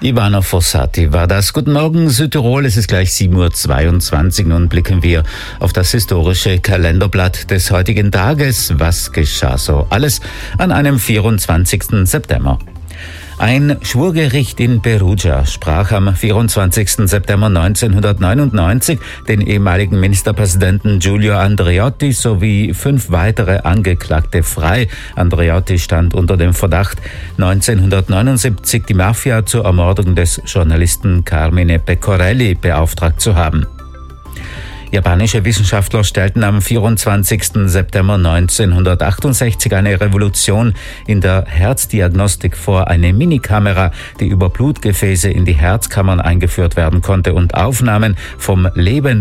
Ivana Fossati war das. Guten Morgen Südtirol, es ist gleich 7.22 Uhr. Nun blicken wir auf das historische Kalenderblatt des heutigen Tages. Was geschah so alles an einem 24. September? Ein Schwurgericht in Perugia sprach am 24. September 1999 den ehemaligen Ministerpräsidenten Giulio Andreotti sowie 5 weitere Angeklagte frei. Andreotti stand unter dem Verdacht, 1979 die Mafia zur Ermordung des Journalisten Carmine Pecorelli beauftragt zu haben. Japanische Wissenschaftler stellten am 24. September 1968 eine Revolution in der Herzdiagnostik vor. Eine Minikamera, die über Blutgefäße in die Herzkammern eingeführt werden konnte und Aufnahmen vom lebenden